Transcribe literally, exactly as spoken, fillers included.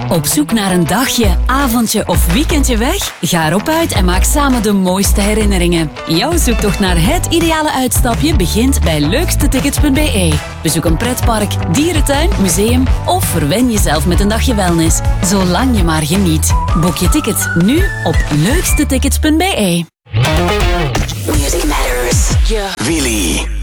Op zoek naar een dagje, avondje of weekendje weg? Ga erop uit en maak samen de mooiste herinneringen. Jouw zoektocht naar het ideale uitstapje begint bij leukste tickets punt b e. Bezoek een pretpark, dierentuin, museum of verwen jezelf met een dagje wellness. Zolang je maar geniet. Boek je tickets nu op leukste tickets punt b e. Music matters. Yeah. Willy.